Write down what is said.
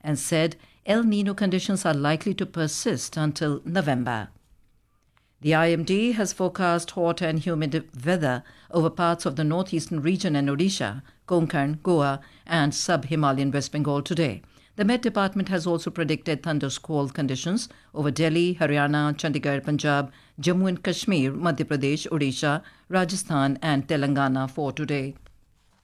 and said El Nino conditions are likely to persist until November. The IMD has forecast hot and humid weather over parts of the northeastern region and Odisha, Konkan, Goa and sub-Himalayan West Bengal today. The Met Department has also predicted thundersquall conditions over Delhi, Haryana, Chandigarh, Punjab, Jammu and Kashmir, Madhya Pradesh, Odisha, Rajasthan and Telangana for today.